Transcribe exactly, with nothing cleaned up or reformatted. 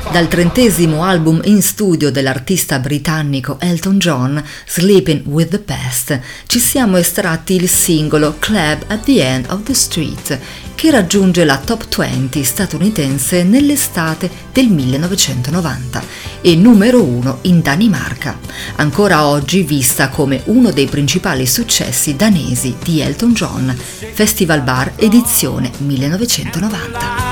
Dal trentesimo album in studio dell'artista britannico Elton John, Sleeping with the Past, ci siamo estratti il singolo Club at the End of the Street, che raggiunge la top venti statunitense nell'estate del millenovecentonovanta e numero uno in Danimarca, ancora oggi vista come uno dei principali successi danesi di Elton John, Festival Bar edizione millenovecentonovanta.